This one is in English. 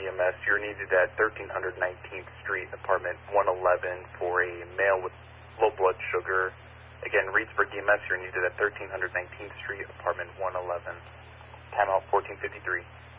EMS. You're needed at 1319th Street, apartment 111 for a male with low blood sugar. Again, Reedsburg EMS, you're needed at 1319th Street, apartment 111. Time out 1453.